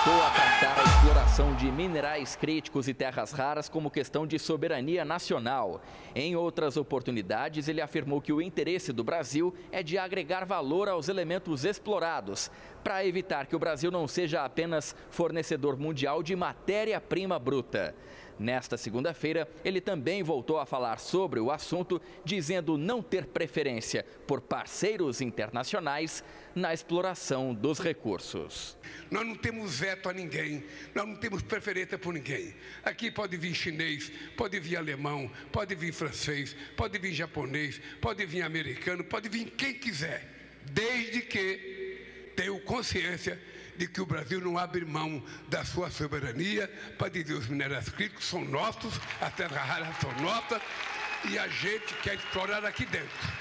voltou a tratar a exploração de minerais críticos e terras raras como questão de soberania nacional. Em outras oportunidades, ele afirmou que o interesse do Brasil é de agregar valor aos elementos explorados, para evitar que o Brasil não seja apenas fornecedor mundial de matéria-prima bruta. Nesta segunda-feira, ele também voltou a falar sobre o assunto, dizendo não ter preferência por parceiros internacionais na exploração dos recursos. Nós não temos veto a ninguém, nós não temos preferência por ninguém. Aqui pode vir chinês, pode vir alemão, pode vir francês, pode vir japonês, pode vir americano, pode vir quem quiser, desde que tenham consciência de que o Brasil não abre mão da sua soberania para dizer os minerais críticos são nossos, as terras raras são nossas e a gente quer explorar aqui dentro.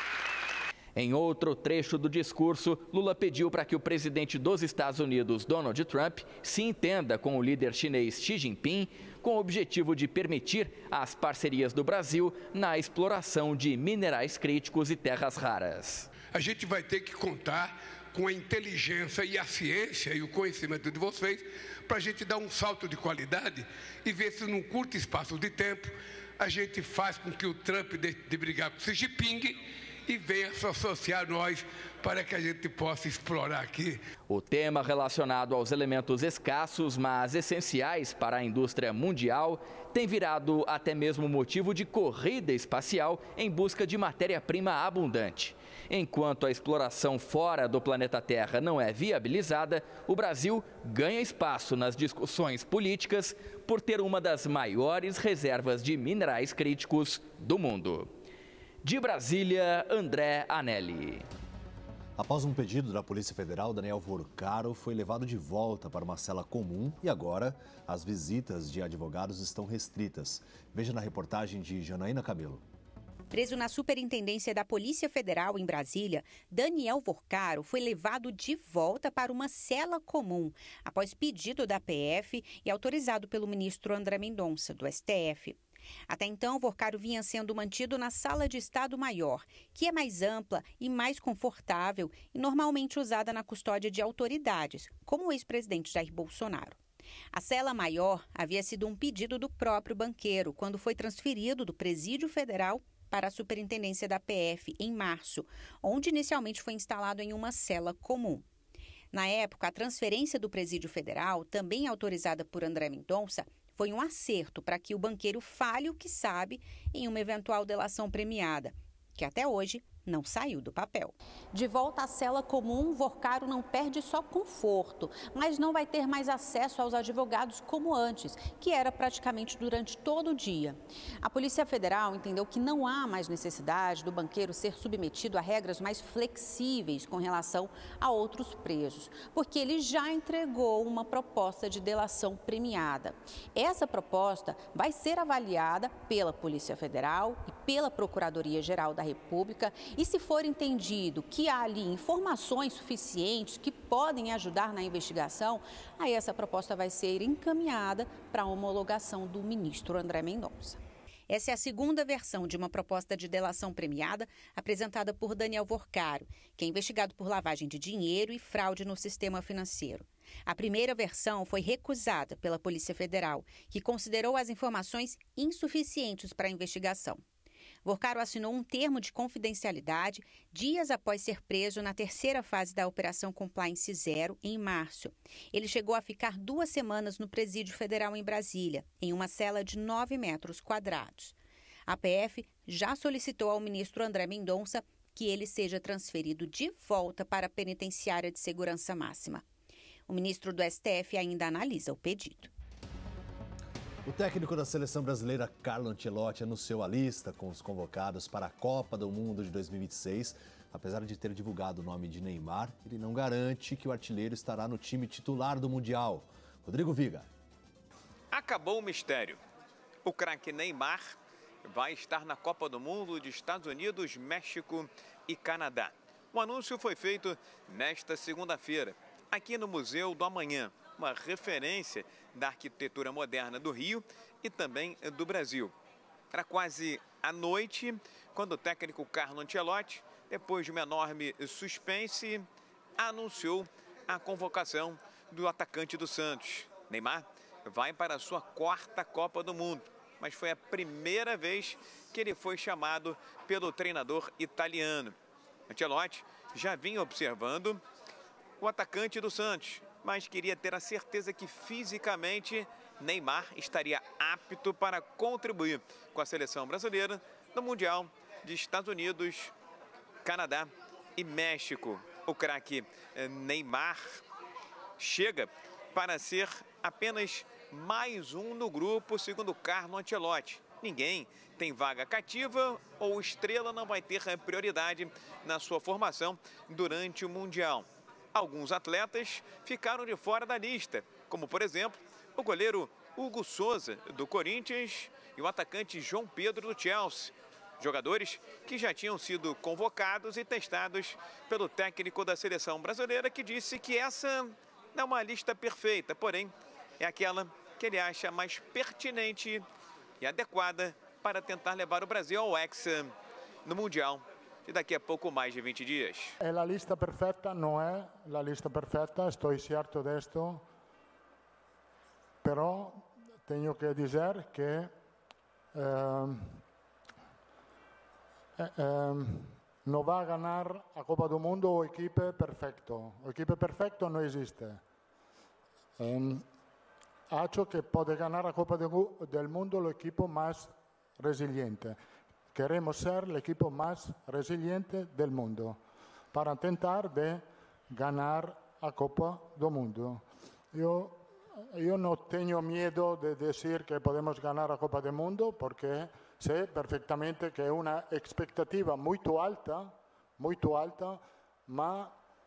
Em outro trecho do discurso, Lula pediu para que o presidente dos Estados Unidos, Donald Trump, se entenda com o líder chinês Xi Jinping, com o objetivo de permitir as parcerias do Brasil na exploração de minerais críticos e terras raras. A gente vai ter que contar com a inteligência e a ciência e o conhecimento de vocês para a gente dar um salto de qualidade e ver se num curto espaço de tempo a gente faz com que o Trump deixe de brigar com o Xi Jinping e venha se associar a nós para que a gente possa explorar aqui. O tema relacionado aos elementos escassos, mas essenciais para a indústria mundial, tem virado até mesmo motivo de corrida espacial em busca de matéria-prima abundante. Enquanto a exploração fora do planeta Terra não é viabilizada, o Brasil ganha espaço nas discussões políticas por ter uma das maiores reservas de minerais críticos do mundo. De Brasília, André Anelli. Após um pedido da Polícia Federal, Daniel Vorcaro foi levado de volta para uma cela comum e agora as visitas de advogados estão restritas. Veja na reportagem de Janaína Cabelo. Preso na Superintendência da Polícia Federal em Brasília, Daniel Vorcaro foi levado de volta para uma cela comum, após pedido da PF e autorizado pelo ministro André Mendonça, do STF. Até então, Vorcaro vinha sendo mantido na Sala de Estado Maior, que é mais ampla e mais confortável e normalmente usada na custódia de autoridades, como o ex-presidente Jair Bolsonaro. A cela maior havia sido um pedido do próprio banqueiro, quando foi transferido do Presídio Federal para a Superintendência da PF em março, onde inicialmente foi instalado em uma cela comum. Na época, a transferência do Presídio Federal, também autorizada por André Mendonça, foi um acerto para que o banqueiro fale o que sabe em uma eventual delação premiada, que até hoje não saiu do papel. De volta à cela comum, Vorcaro não perde só conforto, mas não vai ter mais acesso aos advogados como antes, que era praticamente durante todo o dia. A Polícia Federal entendeu que não há mais necessidade do banqueiro ser submetido a regras mais flexíveis com relação a outros presos, porque ele já entregou uma proposta de delação premiada. Essa proposta vai ser avaliada pela Polícia Federal e pela Procuradoria-Geral da República. E se for entendido que há ali informações suficientes que podem ajudar na investigação, aí essa proposta vai ser encaminhada para a homologação do ministro André Mendonça. Essa é a segunda versão de uma proposta de delação premiada apresentada por Daniel Vorcaro, que é investigado por lavagem de dinheiro e fraude no sistema financeiro. A primeira versão foi recusada pela Polícia Federal, que considerou as informações insuficientes para a investigação. Vorcaro assinou um termo de confidencialidade dias após ser preso na terceira fase da Operação Compliance Zero, em março. Ele chegou a ficar 2 semanas no Presídio Federal em Brasília, em uma cela de 9 metros quadrados. A PF já solicitou ao ministro André Mendonça que ele seja transferido de volta para a Penitenciária de Segurança Máxima. O ministro do STF ainda analisa o pedido. O técnico da seleção brasileira, Carlo Ancelotti, anunciou a lista com os convocados para a Copa do Mundo de 2026. Apesar de ter divulgado o nome de Neymar, ele não garante que o artilheiro estará no time titular do Mundial. Rodrigo Viga. Acabou o mistério. O craque Neymar vai estar na Copa do Mundo de Estados Unidos, México e Canadá. O anúncio foi feito nesta segunda-feira, aqui no Museu do Amanhã, uma referência da arquitetura moderna do Rio e também do Brasil. Era quase à noite quando o técnico Carlo Ancelotti, depois de uma enorme suspense, anunciou a convocação do atacante do Santos. Neymar vai para a sua 4ª Copa do Mundo, mas foi a primeira vez que ele foi chamado pelo treinador italiano. Ancelotti já vinha observando o atacante do Santos, mas queria ter a certeza que fisicamente Neymar estaria apto para contribuir com a seleção brasileira no Mundial de Estados Unidos, Canadá e México. O craque Neymar chega para ser apenas mais um no grupo, segundo Carlo Ancelotti. Ninguém tem vaga cativa ou estrela não vai ter prioridade na sua formação durante o Mundial. Alguns atletas ficaram de fora da lista, como, por exemplo, o goleiro Hugo Souza, do Corinthians, e o atacante João Pedro, do Chelsea. Jogadores que já tinham sido convocados e testados pelo técnico da seleção brasileira, que disse que essa não é uma lista perfeita, porém é aquela que ele acha mais pertinente e adequada para tentar levar o Brasil ao Hexa no Mundial de daqui a pouco mais de 20 dias. É a lista perfeita, não é a lista perfeita, estou certo disto, però tenho que dizer que não vai ganhar a Copa do Mundo o equipe perfeito. O equipe perfeito não existe. Acho que pode ganhar a Copa do Mundo o equipo mais resiliente. Queremos ser o equipo mais resiliente do mundo para tentar de ganhar a Copa do Mundo. Eu não tenho medo de dizer que podemos ganhar a Copa do Mundo, porque sei perfeitamente que é uma expectativa muito alta, mas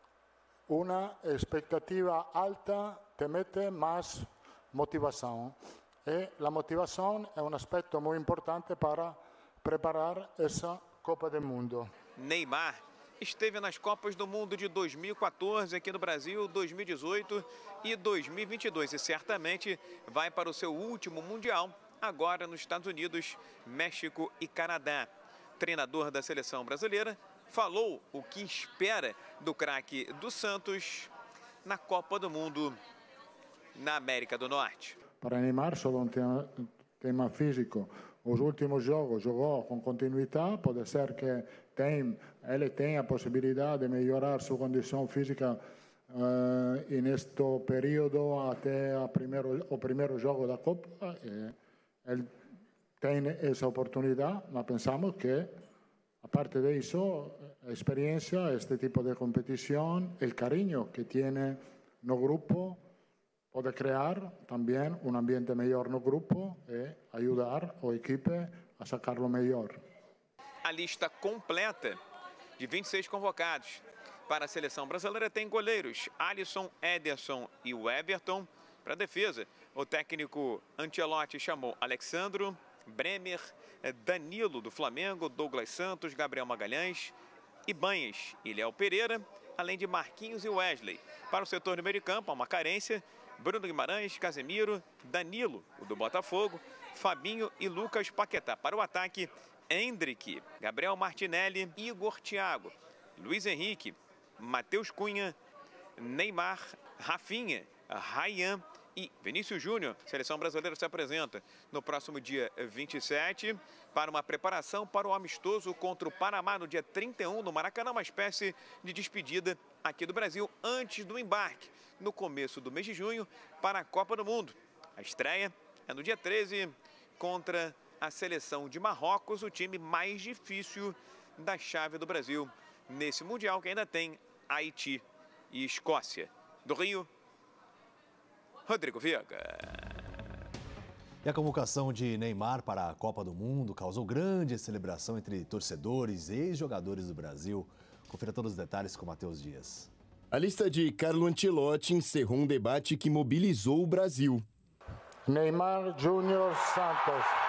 uma expectativa alta te mete mais motivação. E a motivação é um aspecto muito importante para preparar essa Copa do Mundo. Neymar esteve nas Copas do Mundo de 2014 aqui no Brasil, 2018 e 2022 e certamente vai para o seu último Mundial agora nos Estados Unidos, México e Canadá. Treinador da seleção brasileira falou o que espera do craque do Santos na Copa do Mundo na América do Norte. Para Neymar, só um tema físico. Os últimos jogos jogou com continuidade, pode ser que ele tenha a possibilidade de melhorar sua condição física neste período até o primeiro jogo da Copa. Ele tem essa oportunidade, mas pensamos que, a parte disso, a experiência, este tipo de competição, o carinho que tem no grupo, pode criar também um ambiente melhor no grupo e ajudar a equipe a sacar o melhor. A lista completa de 26 convocados para a seleção brasileira tem goleiros Alisson, Ederson e o Everton. Para a defesa, o técnico Ancelotti chamou Alexandro, Bremer, Danilo do Flamengo, Douglas Santos, Gabriel Magalhães, Ibanez e Léo Pereira, além de Marquinhos e Wesley. Para o setor do meio de campo, há uma carência: Bruno Guimarães, Casemiro, Danilo, o do Botafogo, Fabinho e Lucas Paquetá. Para o ataque, Endrick, Gabriel Martinelli, Igor Thiago, Luiz Henrique, Matheus Cunha, Neymar, Rafinha, Ryan e Vinícius Júnior. A seleção brasileira se apresenta no próximo dia 27 para uma preparação para o amistoso contra o Panamá no dia 31 no Maracanã, uma espécie de despedida aqui do Brasil antes do embarque no começo do mês de junho para a Copa do Mundo. A estreia é no dia 13 contra a seleção de Marrocos, o time mais difícil da chave do Brasil nesse Mundial, que ainda tem Haiti e Escócia. Do Rio, Rodrigo Viega. E a convocação de Neymar para a Copa do Mundo causou grande celebração entre torcedores e ex-jogadores do Brasil. Confira todos os detalhes com Matheus Dias. A lista de Carlo Ancelotti encerrou um debate que mobilizou o Brasil. Neymar Júnior Santos.